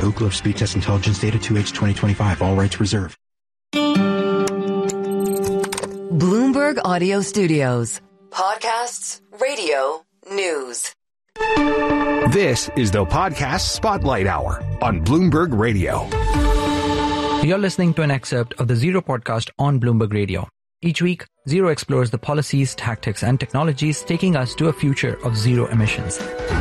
Ookla Speed Test Intelligence Data 2H 2025. All rights reserved. Bloomberg Audio Studios. Podcasts, radio, news. This is the Podcast Spotlight Hour on Bloomberg Radio. You're listening to an excerpt of the Zero podcast on Bloomberg Radio. Each week, Zero explores the policies, tactics, and technologies taking us to a future of zero emissions.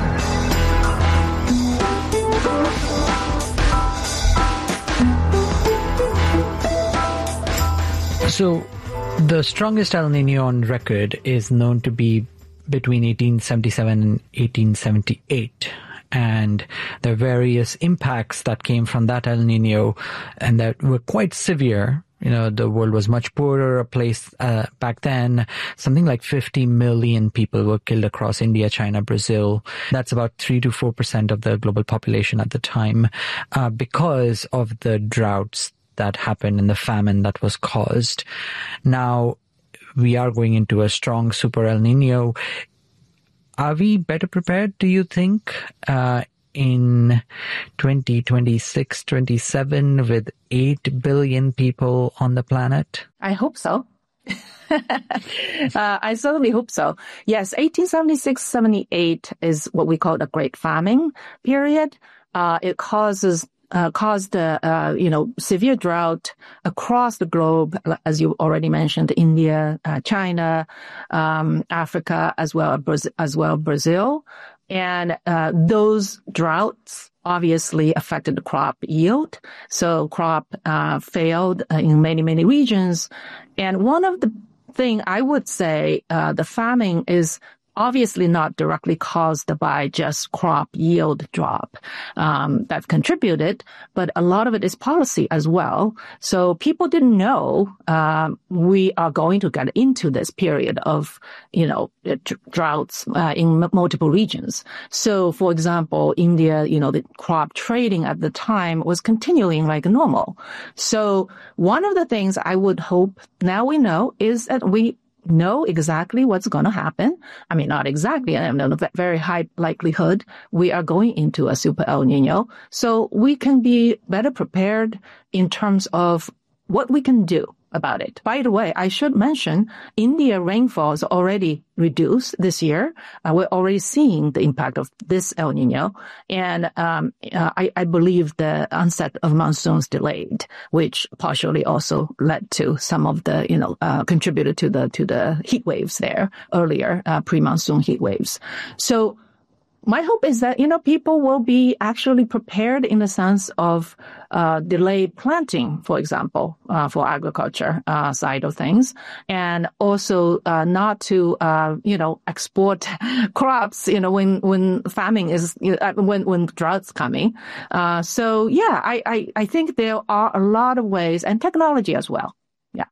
So, the strongest El Nino on record is known to be between 1877 and 1878. And there are various impacts that came from that El Nino and that were quite severe. You know, the world was much poorer a place back then. Something like 50 million people were killed across India, China, Brazil. That's about 3 to 4% of the global population at the time because of the droughts that happened and the famine that was caused. Now, we are going into a strong super El Nino. Are we better prepared, do you think, in 2026, 27 with 8 billion people on the planet? I hope so. I certainly hope so. Yes, 1876-78 is what we call the Great Famine period. It caused severe drought across the globe, as you already mentioned, India, China, Africa, as well Brazil. And those droughts obviously affected the crop yield. So crop failed in many, many regions. And one of the thing I would say, the famine is obviously not directly caused by just crop yield drop that contributed, but a lot of it is policy as well. So people didn't know we are going to get into this period of, droughts in multiple regions. So, for example, India, the crop trading at the time was continuing like normal. So one of the things I would hope now we know is that we know exactly what's going to happen. I mean, not exactly, and a very high likelihood we are going into a super El Nino. So we can be better prepared in terms of what we can do about it. By the way, I should mention India rainfall is already reduced this year. We're already seeing the impact of this El Nino. And I believe the onset of monsoons delayed, which partially also led to some of the, contributed to the heat waves there earlier, pre-monsoon heat waves. So my hope is that, people will be actually prepared in the sense of delayed planting, for example, for agriculture side of things, and also not to, export crops, when famine is, when drought's coming. So yeah, I think there are a lot of ways, and technology as well. Yeah.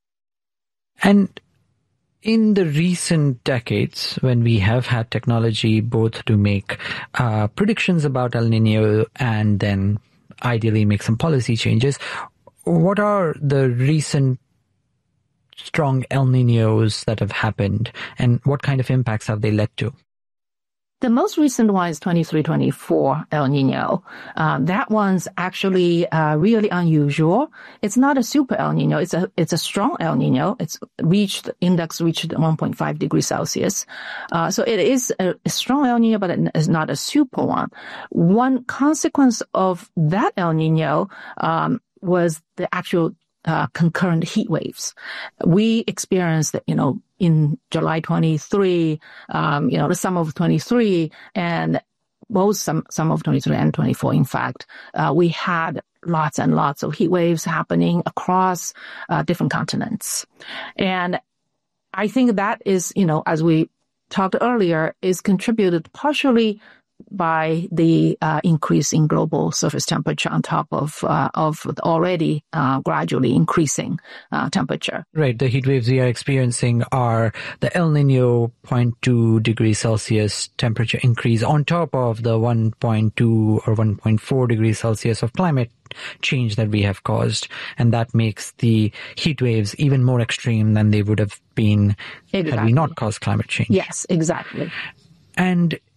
And in the recent decades, when we have had technology both to make predictions about El Nino and then ideally make some policy changes, what are the recent strong El Ninos that have happened and what kind of impacts have they led to? The most recent one is 23-24 El Nino. That one's actually really unusual. It's not a super El Nino. It's a strong El Nino. Index reached 1.5 degrees Celsius. So it is a strong El Nino, but it is not a super one. One consequence of that El Nino was the actual concurrent heat waves. We experienced, in July 23, the summer of 23, and both summer of 23 and 24, in fact, we had lots and lots of heat waves happening across different continents. And I think that is, as we talked earlier, is contributed partially by the increase in global surface temperature on top of already gradually increasing temperature. Right. The heat waves we are experiencing are the El Nino 0.2 degrees Celsius temperature increase on top of the 1.2 or 1.4 degrees Celsius of climate change that we have caused. And that makes the heat waves even more extreme than they would have been had we not caused climate change. Yes, exactly. And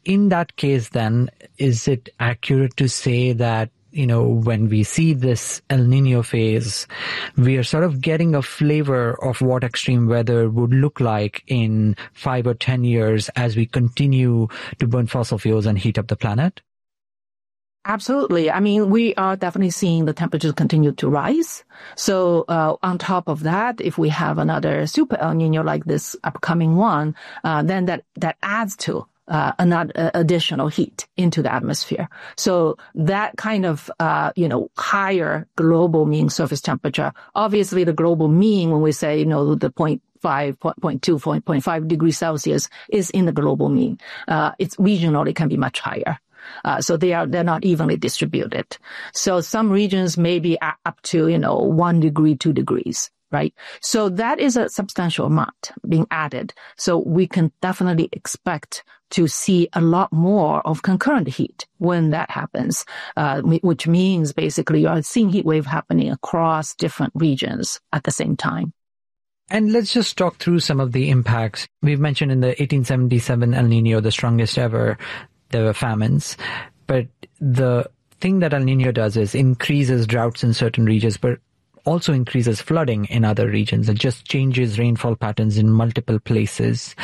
in that case, then, is it accurate to say that, when we see this El Nino phase, we are sort of getting a flavor of what extreme weather would look like in 5 or 10 years as we continue to burn fossil fuels and heat up the planet? Absolutely. I mean, we are definitely seeing the temperatures continue to rise. So on top of that, if we have another super El Nino like this upcoming one, then that adds to another additional heat into the atmosphere. So that kind of, higher global mean surface temperature, obviously the global mean, when we say, the 0.5, 0.2, 0.5 degrees Celsius is in the global mean. It's regionally can be much higher. So they're not evenly distributed. So some regions may be up to, 1 degree, 2 degrees. Right. So that is a substantial amount being added. So we can definitely expect to see a lot more of concurrent heat when that happens, which means basically you are seeing heat wave happening across different regions at the same time. And let's just talk through some of the impacts. We've mentioned in the 1877 El Nino, the strongest ever, there were famines. But the thing that El Nino does is increases droughts in certain regions, but also increases flooding in other regions. It just changes rainfall patterns in multiple places.